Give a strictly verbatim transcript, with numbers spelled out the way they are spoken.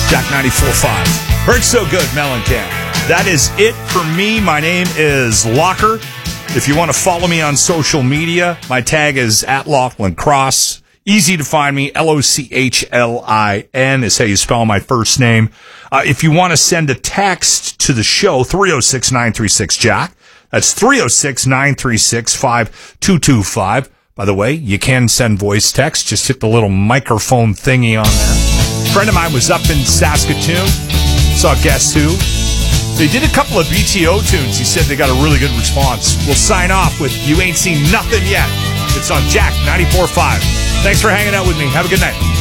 Jack ninety-four point five. Heard so good, Mellencamp. That is it for me. My name is Locker. If you want to follow me on social media, my tag is at Lachlan Cross. Easy to find me. L O C H L I N is how you spell my first name. Uh, if you want to send a text to the show, three oh six, nine three six, Jack. That's three oh six, nine three six, five two two five. By the way, you can send voice text. Just hit the little microphone thingy on there. A friend of mine was up in Saskatoon. Saw Guess Who. They did a couple of B T O tunes. He said they got a really good response. We'll sign off with You Ain't Seen Nothing Yet. It's on Jack ninety-four point five. Thanks for hanging out with me. Have a good night.